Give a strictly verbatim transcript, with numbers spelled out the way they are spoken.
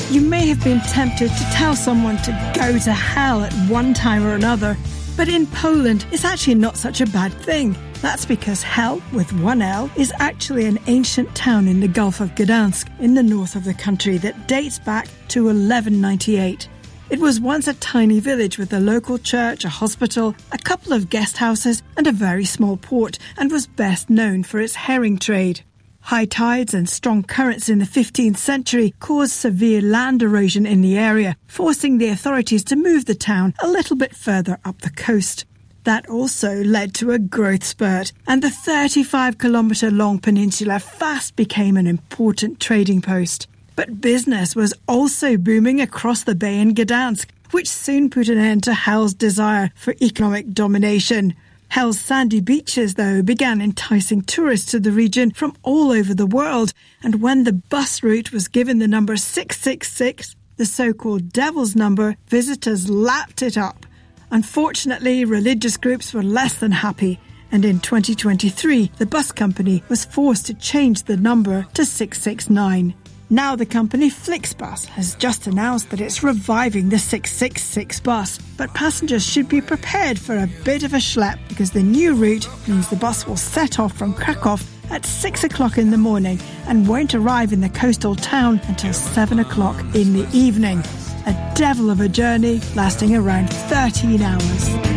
You may have been tempted to tell someone to go to hell at one time or another, but in Poland, it's actually not such a bad thing. That's because Hel, with one L, is actually an ancient town in the Gulf of Gdansk, in the north of the country, that dates back to eleven ninety-eight. It was once a tiny village with a local church, a hospital, a couple of guest houses, and a very small port, and was best known for its herring trade. High tides and strong currents in the fifteenth century caused severe land erosion in the area, forcing the authorities to move the town a little bit further up the coast. That also led to a growth spurt, and the thirty-five kilometre long peninsula fast became an important trading post. But business was also booming across the bay in Gdansk, which soon put an end to Hel's desire for economic domination. Hel's sandy beaches, though, began enticing tourists to the region from all over the world, and when the bus route was given the number six six six, the so-called Devil's Number, visitors lapped it up. Unfortunately, religious groups were less than happy, and in twenty twenty-three, the bus company was forced to change the number to six six nine. Now the company Flixbus has just announced that it's reviving the six six six bus, but passengers should be prepared for a bit of a schlep because the new route means the bus will set off from Krakow at six o'clock in the morning and won't arrive in the coastal town until seven o'clock in the evening. A devil of a journey lasting around thirteen hours.